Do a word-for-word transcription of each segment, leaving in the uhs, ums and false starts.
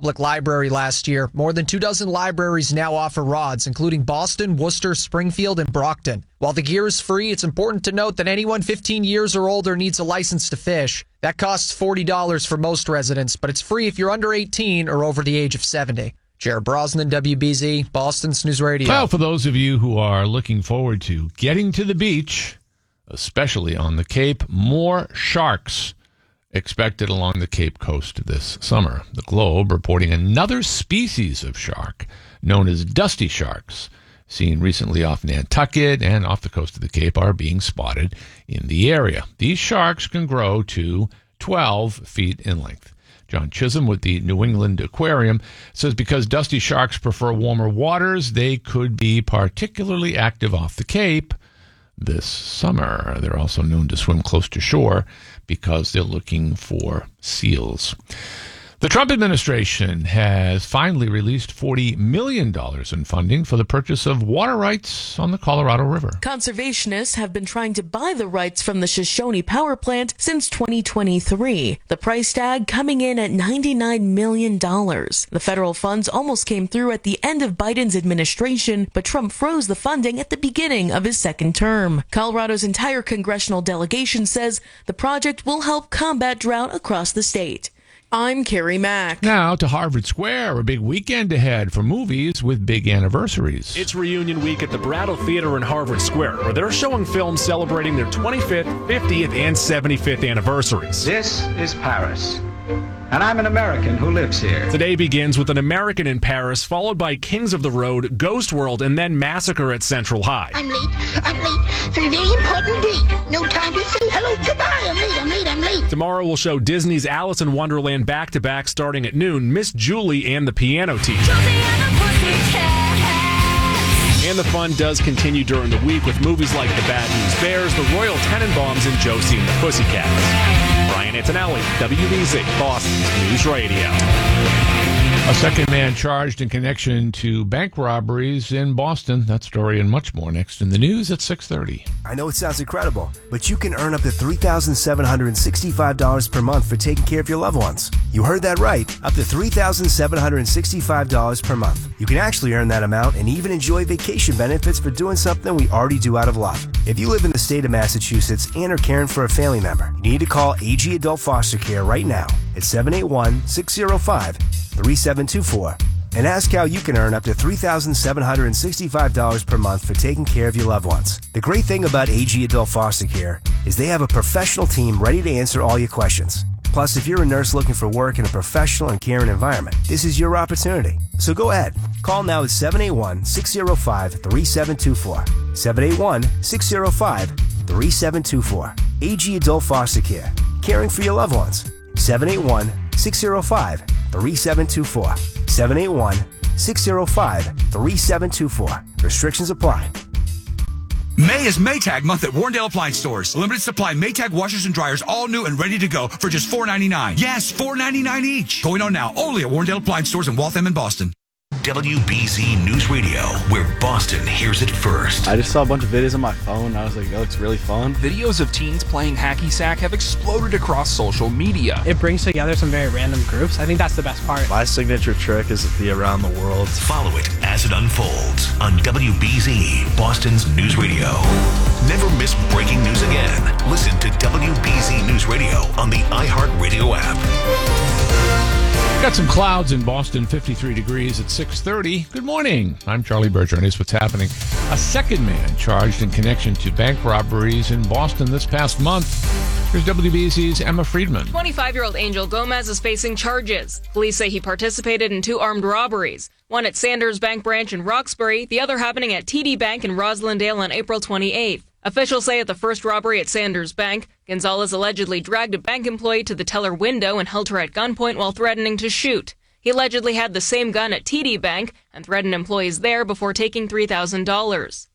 Public Library last year. More than two dozen libraries now offer rods, including Boston, Worcester, Springfield, and Brockton. While the gear is free, it's important to note that anyone fifteen years or older needs a license to fish. That costs forty dollars for most residents, but it's free if you're under eighteen or over the age of seventy. Jared Brosnan, W B Z, Boston's News Radio. Well, for those of you who are looking forward to getting to the beach, especially on the Cape, more sharks expected along the Cape Coast this summer. The Globe reporting another species of shark known as dusty sharks, seen recently off Nantucket and off the coast of the Cape, are being spotted in the area. These sharks can grow to twelve feet in length. John Chisholm with the New England Aquarium says because dusty sharks prefer warmer waters, they could be particularly active off the Cape this summer. They're also known to swim close to shore because they're looking for seals. The Trump administration has finally released forty million dollars in funding for the purchase of water rights on the Colorado River. Conservationists have been trying to buy the rights from the Shoshone Power Plant since twenty twenty-three. The price tag coming in at ninety-nine million dollars. The federal funds almost came through at the end of Biden's administration, but Trump froze the funding at the beginning of his second term. Colorado's entire congressional delegation says the project will help combat drought across the state. I'm Carrie Mack. Now to Harvard Square, a big weekend ahead for movies with big anniversaries. It's reunion week at the Brattle Theater in Harvard Square, where they're showing films celebrating their twenty-fifth, fiftieth, and seventy-fifth anniversaries. This is Paris, and I'm an American who lives here. Today begins with An American in Paris, followed by Kings of the Road, Ghost World, and then Massacre at Central High. I'm late. I'm late for a very important date. No time to say hello. Goodbye. I'm late. I'm late. I'm late. Tomorrow we'll show Disney's Alice in Wonderland back-to-back starting at noon, Miss Julie and the Piano Teacher. And the fun does continue during the week with movies like The Bad News Bears, The Royal Tenenbaums, and Josie and the Pussycats. Brian Antonelli, W B Z, Boston's News Radio. A second man charged in connection to bank robberies in Boston. That story and much more next in the news at six thirty. I know it sounds incredible, but you can earn up to three thousand seven hundred sixty-five dollars per month for taking care of your loved ones. You heard that right, up to three thousand seven hundred sixty-five dollars per month. You can actually earn that amount and even enjoy vacation benefits for doing something we already do out of love. If you live in the state of Massachusetts and are caring for a family member, you need to call A G Adult Foster Care right now at seven eight one, six zero five, three seven two four and ask how you can earn up to three thousand seven hundred sixty-five dollars per month for taking care of your loved ones. The great thing about A G Adult Foster Care is they have a professional team ready to answer all your questions. Plus, if you're a nurse looking for work in a professional and caring environment, this is your opportunity. So go ahead. Call now at seven eight one, six zero five, three seven two four. seven eight one, six zero five, three seven two four. A G Adult Foster Care. Caring for your loved ones. seven eight one, six zero five, three seven two four. seven eight one, six zero five, three seven two four. Restrictions apply. May is Maytag month at Warrendale Appliance Stores. Limited supply Maytag washers and dryers, all new and ready to go for just four ninety-nine. Yes, four ninety-nine each. Going on now only at Warrendale Appliance Stores in Waltham and Boston. W B Z News Radio, where Boston hears it first. I just saw a bunch of videos on my phone, and I was like, that looks really fun. Videos of teens playing hacky sack have exploded across social media. It brings together some very random groups. I think that's the best part. My signature trick is the around the world. Follow it as it unfolds on W B Z, Boston's News Radio. Never miss breaking news again. Listen to W B Z News Radio on the iHeartRadio app. Got some clouds in Boston, fifty-three degrees at six thirty. Good morning. I'm Charlie Berger, and here's what's happening. A second man charged in connection to bank robberies in Boston this past month. Here's W B Z's Emma Friedman. twenty-five-year-old Angel Gomez is facing charges. Police say he participated in two armed robberies, one at Sanders Bank branch in Roxbury, the other happening at T D Bank in Roslindale on April twenty-eighth. Officials say at the first robbery at Sanders Bank, Gonzalez allegedly dragged a bank employee to the teller window and held her at gunpoint while threatening to shoot. He allegedly had the same gun at T D Bank and threatened employees there before taking three thousand dollars.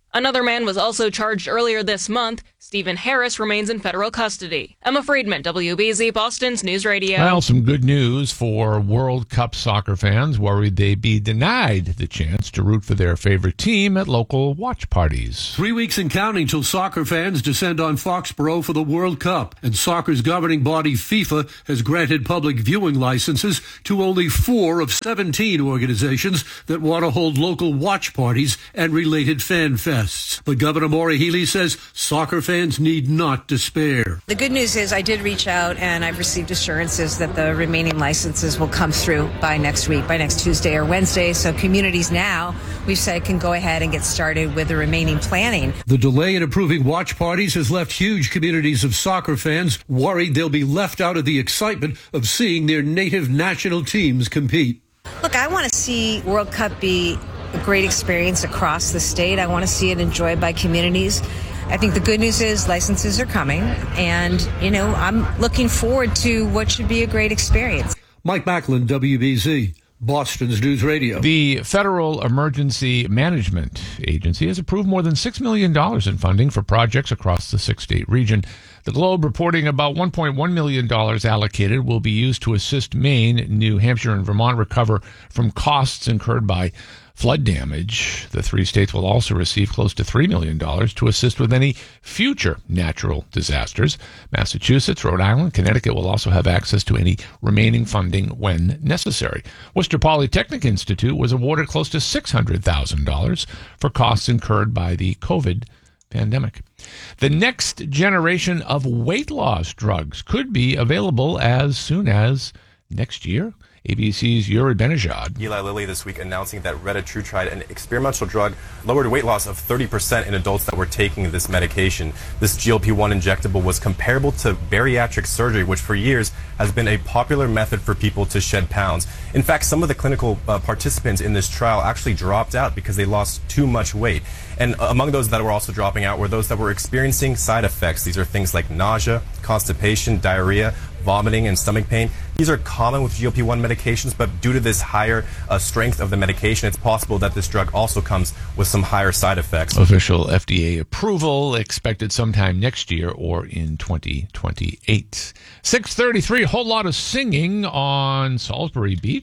Another man was also charged earlier this month. Stephen Harris remains in federal custody. Emma Friedman, W B Z Boston's News Radio. Well, some good news for World Cup soccer fans worried they'd be denied the chance to root for their favorite team at local watch parties. Three weeks and counting till soccer fans descend on Foxborough for the World Cup, and soccer's governing body FIFA has granted public viewing licenses to only four of seventeen organizations that want to hold local watch parties and related fan fests. But Governor Maura Healey says soccer fans need not despair. The good news is I did reach out and I've received assurances that the remaining licenses will come through by next week, by next Tuesday or Wednesday. So communities now, we've said, can go ahead and get started with the remaining planning. The delay in approving watch parties has left huge communities of soccer fans worried they'll be left out of the excitement of seeing their native national teams compete. Look, I want to see World Cup be a great experience across the state. I want to see it enjoyed by communities. I think the good news is licenses are coming, and, you know, I'm looking forward to what should be a great experience. Mike Macklin, W B Z, Boston's News Radio. The Federal Emergency Management Agency has approved more than six million dollars in funding for projects across the six-state region. The Globe reporting about one point one million dollars allocated will be used to assist Maine, New Hampshire, and Vermont recover from costs incurred by flood damage. The three states will also receive close to three million dollars to assist with any future natural disasters. Massachusetts, Rhode Island, Connecticut will also have access to any remaining funding when necessary. Worcester Polytechnic Institute was awarded close to six hundred thousand dollars for costs incurred by the COVID pandemic. The next generation of weight loss drugs could be available as soon as next year. A B C's Yuri Benajad. Eli Lilly this week announcing that retatrutide, an experimental drug, lowered weight loss of thirty percent in adults that were taking this medication. This G L P one injectable was comparable to bariatric surgery, which for years has been a popular method for people to shed pounds. In fact, some of the clinical uh, participants in this trial actually dropped out because they lost too much weight. And among those that were also dropping out were those that were experiencing side effects. These are things like nausea, constipation, diarrhea, vomiting, and stomach pain. These are common with G L P one medications, but due to this higher uh, strength of the medication, it's possible that this drug also comes with some higher side effects. Official F D A approval expected sometime next year or in twenty twenty-eight. six thirty-three, a whole lot of singing on Salisbury Beach.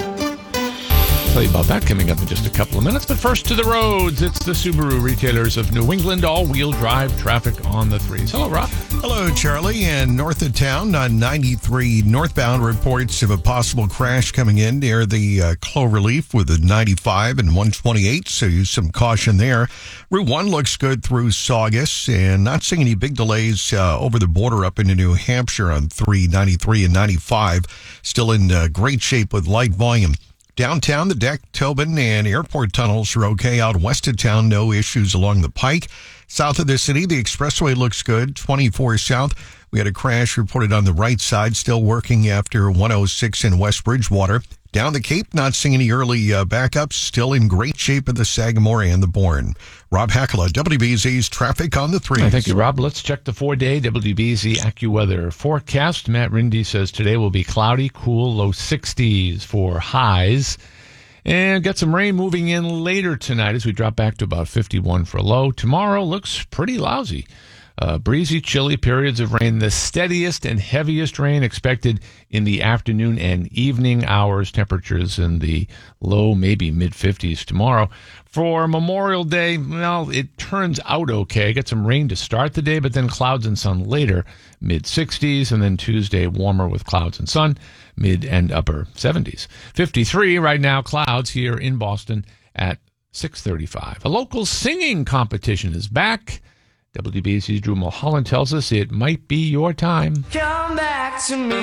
Tell you about that coming up in just a couple of minutes. But first to the roads. It's the Subaru retailers of New England, all-wheel drive traffic on the threes. Hello, Rob. Hello, Charlie. And north of town on ninety-three northbound, reports of a possible crash coming in near the uh, Cloverleaf with the ninety-five and one twenty-eight, so use some caution there. Route one looks good through Saugus, and not seeing any big delays uh, over the border up into New Hampshire on three ninety-three and ninety-five. Still in uh, great shape with light volume. Downtown, the Deck, Tobin, and airport tunnels are okay. Out west of town, no issues along the Pike. South of the city, the expressway looks good. twenty-four south, we had a crash reported on the right side, still working after one oh six in West Bridgewater. Down the Cape, not seeing any early uh, backups. Still in great shape at the Sagamore and the Bourne. Rob Hackala, W B Z's Traffic on the Threes. Thank you, Rob. Let's check the four-day W B Z AccuWeather forecast. Matt Rindy says today will be cloudy, cool, low sixties for highs. And get some rain moving in later tonight as we drop back to about fifty-one for a low. Tomorrow looks pretty lousy. Uh, breezy, chilly periods of rain. The steadiest and heaviest rain expected in the afternoon and evening hours. Temperatures in the low, maybe mid-fifties tomorrow. For Memorial Day, well, it turns out okay. Get some rain to start the day, but then clouds and sun later, mid-sixties. And then Tuesday, warmer with clouds and sun, mid and upper seventies. fifty-three right now, clouds here in Boston at six thirty-five. A local singing competition is back. W B C's Drew Mulholland tells us it might be your time. Come back to me.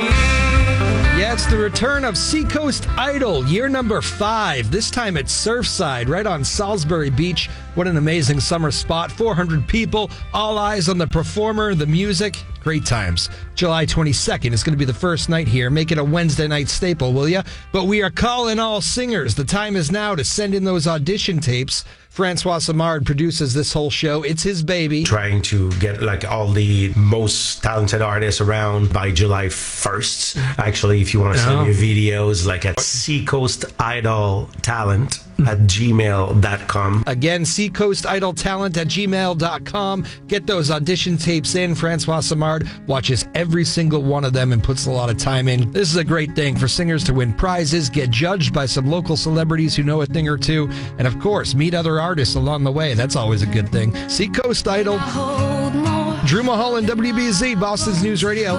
Yeah, it's the return of Seacoast Idol, year number five. This time at Surfside, right on Salisbury Beach. What an amazing summer spot. four hundred people, all eyes on the performer, the music. Great times. July twenty-second is going to be the first night here. Make it a Wednesday night staple, will ya? But we are calling all singers. The time is now to send in those audition tapes. Francois Samard produces this whole show. It's his baby. Trying to get like all the most talented artists around by July first. Actually, if you want to send Oh. your videos, like at Seacoast Idol Talent at gmail dot com. Again, Seacoast Idol Talent at gmail dot com. Get those audition tapes in. Francois Simard watches every single one of them and puts a lot of time in. This is a great thing for singers to win prizes, get judged by some local celebrities who know a thing or two, and of course, meet other artists along the way. That's always a good thing. Seacoast Idol. Drew Mulholland, W B Z, Boston's News Radio.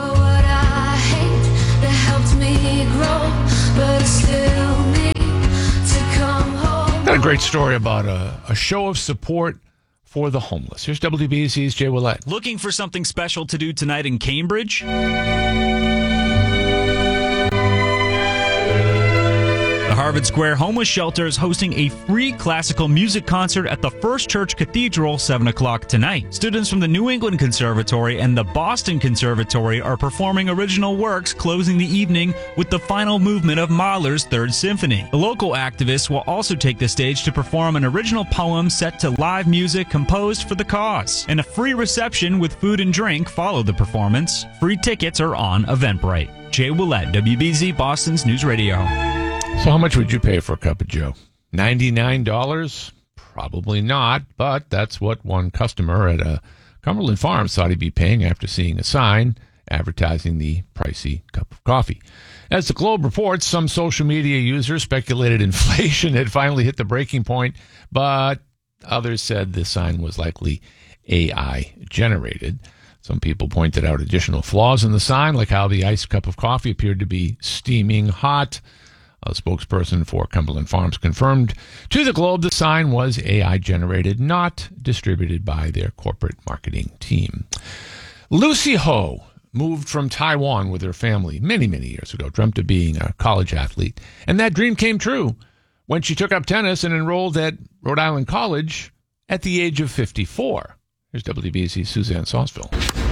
Got a great story about a, a show of support for the homeless. Here's W B Z's Jay Willett. Looking for something special to do tonight in Cambridge? The Harvard Square Homeless Shelter is hosting a free classical music concert at the First Church Cathedral, seven o'clock tonight. Students from the New England Conservatory and the Boston Conservatory are performing original works, closing the evening with the final movement of Mahler's Third Symphony. The local activists will also take the stage to perform an original poem set to live music composed for the cause. And a free reception with food and drink follow the performance. Free tickets are on Eventbrite. Jay Willett, W B Z, Boston's News Radio. So how much would you pay for a cup of Joe? ninety-nine dollars? Probably not, but that's what one customer at a Cumberland Farms thought he'd be paying after seeing a sign advertising the pricey cup of coffee. As the Globe reports, some social media users speculated inflation had finally hit the breaking point, but others said the sign was likely A I generated. Some people pointed out additional flaws in the sign, like how the iced cup of coffee appeared to be steaming hot. A spokesperson for Cumberland Farms confirmed to the Globe the sign was A I generated, not distributed by their corporate marketing team. Lucy Ho moved from Taiwan with her family many, many years ago, dreamt of being a college athlete. And that dream came true when she took up tennis and enrolled at Rhode Island College at the age of fifty-four. Here's W B Z's Suzanne Sausville.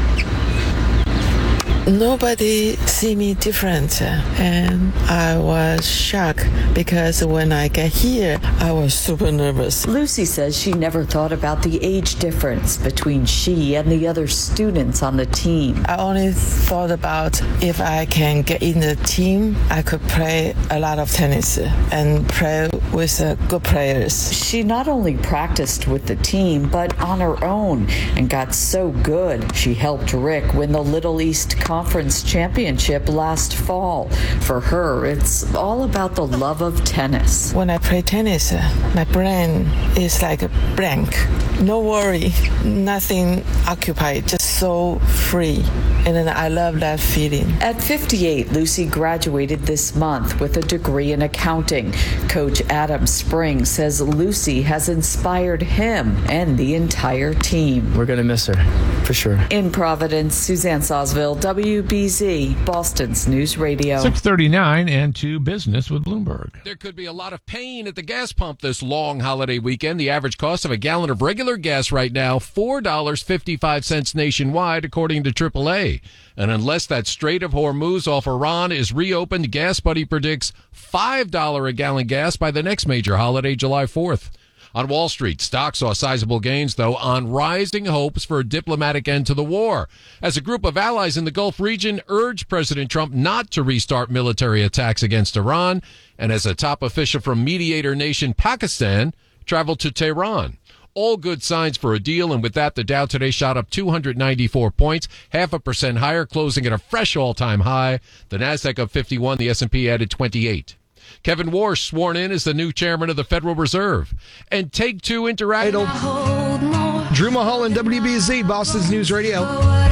Nobody see me different, and I was shocked because when I got here, I was super nervous. Lucy says she never thought about the age difference between she and the other students on the team. I only thought about if I can get in the team, I could play a lot of tennis and play with uh, good players. She not only practiced with the team, but on her own and got so good. She helped Rick win the Little East Conference Championship last fall. For her, it's all about the love of tennis. When I play tennis, my brain is like a blank. No worry, nothing occupied, just so free. And then I love that feeling. At fifty-eight, Lucy graduated this month with a degree in accounting. Coach Adam Spring says Lucy has inspired him and the entire team. We're going to miss her, for sure. In Providence, Suzanne Sausville, W B Z, Boston's News Radio. six thirty-nine and to business with Bloomberg. There could be a lot of pain at the gas pump this long holiday weekend. The average cost of a gallon of regular gas right now, four dollars and fifty-five cents nationwide, according to triple A. And unless that Strait of Hormuz off Iran is reopened, Gas Buddy predicts five dollars a gallon gas by the next major holiday, July fourth. On Wall Street, stocks saw sizable gains, though, on rising hopes for a diplomatic end to the war, as a group of allies in the Gulf region urged President Trump not to restart military attacks against Iran, and as a top official from mediator nation Pakistan traveled to Tehran. All good signs for a deal, and with that, the Dow today shot up two hundred ninety-four points, half a percent higher, closing at a fresh all-time high. The Nasdaq up fifty-one, the S and P added twenty-eight. Kevin Warsh sworn in as the new chairman of the Federal Reserve. And Take Two Interactive. Drew Mulholland, W B Z, Boston's News Radio.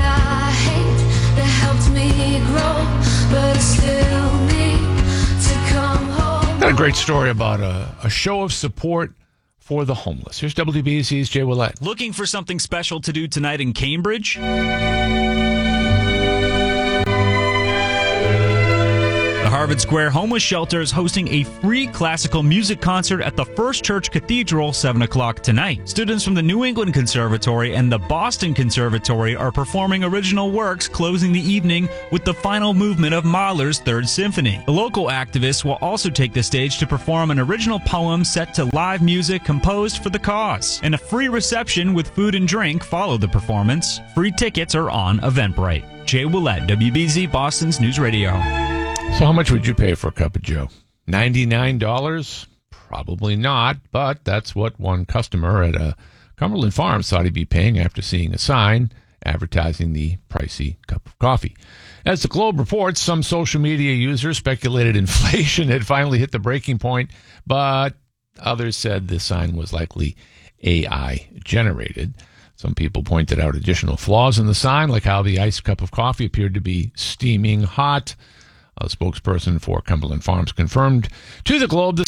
Got a great story about a, a show of support for the homeless. Here's W B Z's Jay Willett. Looking for something special to do tonight in Cambridge? The Harvard Square Homeless Shelter is hosting a free classical music concert at the First Church Cathedral, seven o'clock tonight. Students from the New England Conservatory and the Boston Conservatory are performing original works, closing the evening with the final movement of Mahler's Third Symphony. The local activists will also take the stage to perform an original poem set to live music composed for the cause. And a free reception with food and drink follow the performance. Free tickets are on Eventbrite. Jay Willett, W B Z, Boston's News Radio. So how much would you pay for a cup of Joe? ninety-nine dollars? Probably not, but that's what one customer at a Cumberland Farms thought he'd be paying after seeing a sign advertising the pricey cup of coffee. As the Globe reports, some social media users speculated inflation had finally hit the breaking point, but others said the sign was likely A I generated. Some people pointed out additional flaws in the sign, like how the iced cup of coffee appeared to be steaming hot. A spokesperson for Cumberland Farms confirmed to the Globe the